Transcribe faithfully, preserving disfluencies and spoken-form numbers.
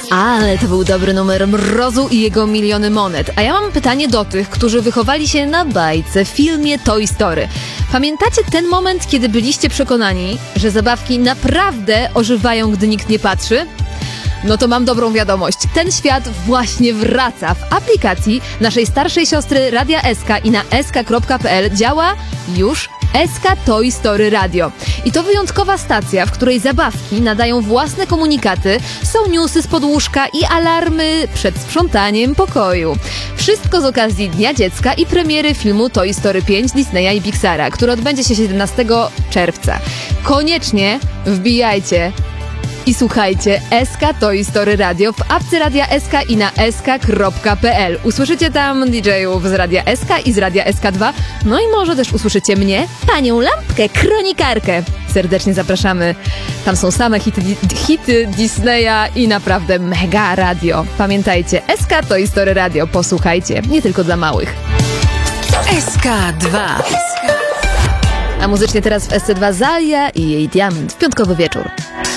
Ale to był dobry numer Mrozu i jego miliony monet. A ja mam pytanie do tych, którzy wychowali się na bajce, filmie Toy Story. Pamiętacie ten moment, kiedy byliście przekonani, że zabawki naprawdę ożywają, gdy nikt nie patrzy? No to mam dobrą wiadomość. Ten świat właśnie wraca. W aplikacji naszej starszej siostry Radia S K i na s k kropka p l działa już S K Toy Story Radio. I to wyjątkowa stacja, w której zabawki nadają własne komunikaty, są newsy spod łóżka i alarmy przed sprzątaniem pokoju. Wszystko z okazji Dnia Dziecka i premiery filmu Toy Story pięć Disneya i Pixara, który odbędzie się siedemnastego czerwca. Koniecznie wbijajcie i słuchajcie S K Toy Story Radio w apce Radia S K i na s k kropka p l. Usłyszycie tam D J-ów z Radia S K i z Radia S K dwa, no i może też usłyszycie mnie, panią Lampkę, kronikarkę. Serdecznie zapraszamy. Tam są same hity, hity Disneya i naprawdę mega radio. Pamiętajcie, S K Toy Story Radio, posłuchajcie, nie tylko dla małych. S K dwa. A muzycznie teraz w S C dwa Zalia i jej Diament w piątkowy wieczór.